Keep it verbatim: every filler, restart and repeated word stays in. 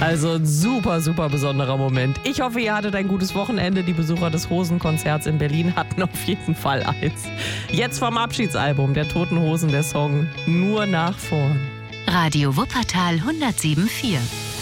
Also ein super, super besonderer Moment. Ich hoffe, ihr hattet ein gutes Wochenende. Die Besucher des Hosenkonzerts in Berlin hatten auf jeden Fall eins. Jetzt vom Abschiedsalbum der Toten Hosen der Song Nur nach vorn. Radio Wuppertal hundertsieben Komma vier.